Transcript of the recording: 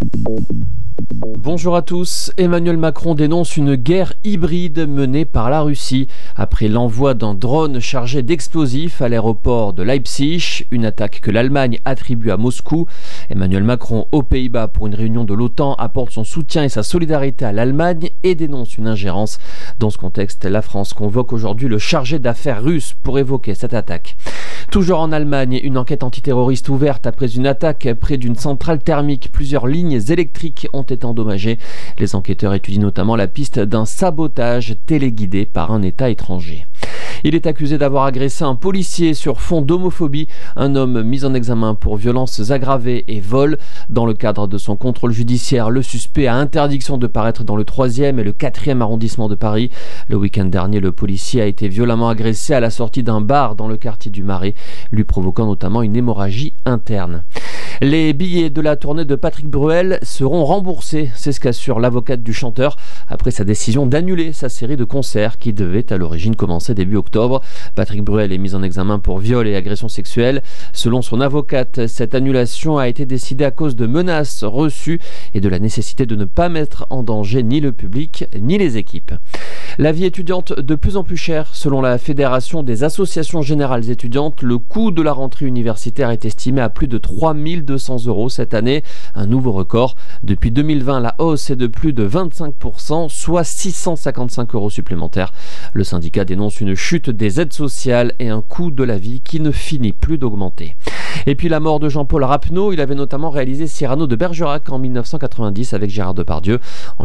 Bonjour à tous. Emmanuel Macron dénonce une guerre hybride menée par la Russie après l'envoi d'un drone chargé d'explosifs à l'aéroport de Leipzig, une attaque que l'Allemagne attribue à Moscou. Emmanuel Macron, aux Pays-Bas pour une réunion de l'OTAN, apporte son soutien et sa solidarité à l'Allemagne et dénonce une ingérence. Dans ce contexte, la France convoque aujourd'hui le chargé d'affaires russe pour évoquer cette attaque. Toujours en Allemagne, une enquête antiterroriste ouverte après une attaque près d'une centrale thermique. Plusieurs lignes électriques ont été endommagées. Les enquêteurs étudient notamment la piste d'un sabotage téléguidé par un État étranger. Il est accusé d'avoir agressé un policier sur fond d'homophobie, un homme mis en examen pour violences aggravées et vol. Dans le cadre de son contrôle judiciaire, le suspect a interdiction de paraître dans le 3e et le 4e arrondissement de Paris. Le week-end dernier, le policier a été violemment agressé à la sortie d'un bar dans le quartier du Marais, lui provoquant notamment une hémorragie interne. Les billets de la tournée de Patrick Bruel seront remboursés, c'est ce qu'assure l'avocate du chanteur après sa décision d'annuler sa série de concerts qui devait à l'origine commencer début octobre. Patrick Bruel est mis en examen pour viol et agression sexuelle. Selon son avocate, cette annulation a été décidée à cause de menaces reçues et de la nécessité de ne pas mettre en danger ni le public ni les équipes. La vie étudiante de plus en plus chère. Selon la Fédération des associations générales étudiantes, le coût de la rentrée universitaire est estimé à plus de 3 200 € cette année, un nouveau record. Depuis 2020, la hausse est de plus de 25%, soit 655 € supplémentaires. Le syndicat dénonce une chute des aides sociales et un coût de la vie qui ne finit plus d'augmenter. Et puis la mort de Jean-Paul Rappeneau, il avait notamment réalisé Cyrano de Bergerac en 1990 avec Gérard Depardieu.